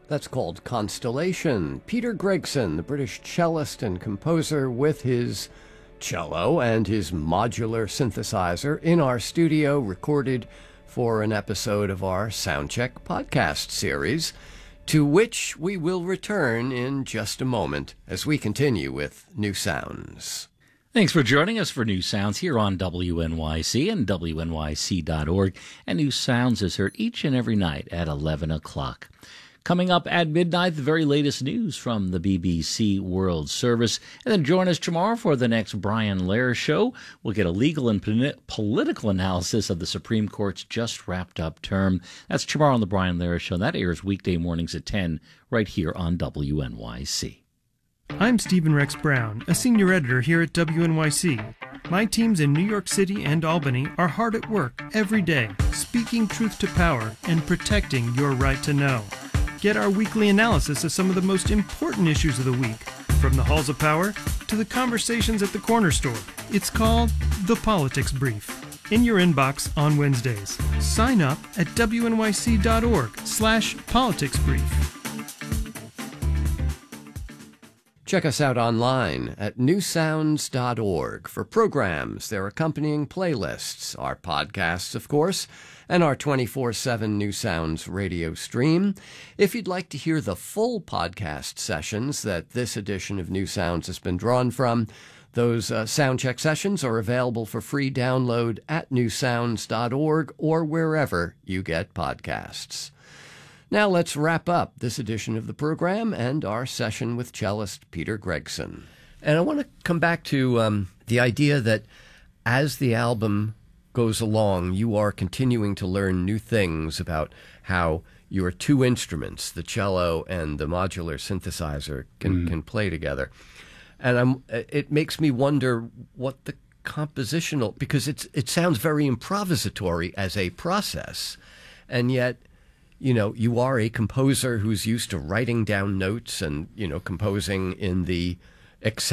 That's called Constellation. Peter Gregson, the British cellist and composer, with his cello and his modular synthesizer in our studio, recorded for an episode of our Soundcheck podcast series, to which we will return in just a moment as we continue with New Sounds. Thanks for joining us for New Sounds here on WNYC and WNYC.org. And New Sounds is heard each and every night at 11 o'clock. Coming up at midnight, the very latest news from the BBC World Service. And then join us tomorrow for the next Brian Lehrer Show. We'll get a legal and political analysis of the Supreme Court's just wrapped up term. That's tomorrow on the Brian Lehrer Show. And that airs weekday mornings at 10 right here on WNYC. I'm Stephen Rex Brown, a senior editor here at WNYC. My teams in New York City and Albany are hard at work every day, speaking truth to power and protecting your right to know. Get our weekly analysis of some of the most important issues of the week, from the halls of power to the conversations at the corner store. It's called The Politics Brief, in your inbox on Wednesdays. Sign up at wnyc.org/politicsbrief. Check us out online at newsounds.org for programs, their accompanying playlists, our podcasts, of course, and our 24/7 New Sounds radio stream. If you'd like to hear the full podcast sessions that this edition of New Sounds has been drawn from, those soundcheck sessions are available for free download at newsounds.org or wherever you get podcasts. Now let's wrap up this edition of the program and our session with cellist Peter Gregson. And I want to come back to the idea that as the album goes along, you are continuing to learn new things about how your two instruments, the cello and the modular synthesizer, can play together. And it makes me wonder what the compositional, because it sounds very improvisatory as a process, and yet, you know, you are a composer who's used to writing down notes and, you know, composing in the